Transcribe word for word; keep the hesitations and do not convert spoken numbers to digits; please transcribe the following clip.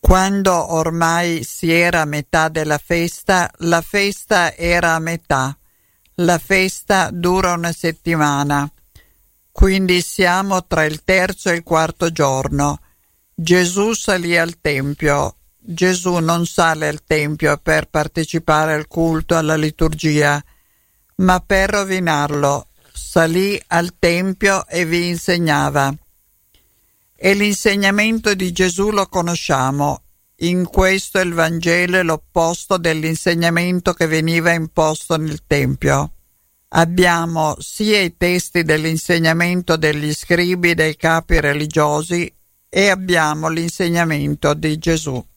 Quando ormai si era a metà della festa, la festa era a metà. La festa dura una settimana, quindi siamo tra il terzo e il quarto giorno. Gesù salì al Tempio. Gesù non sale al Tempio per partecipare al culto, alla liturgia, ma per rovinarlo. Salì al Tempio e vi insegnava. E l'insegnamento di Gesù lo conosciamo. In questo il Vangelo è l'opposto dell'insegnamento che veniva imposto nel Tempio. Abbiamo sia i testi dell'insegnamento degli scribi e dei capi religiosi e abbiamo l'insegnamento di Gesù.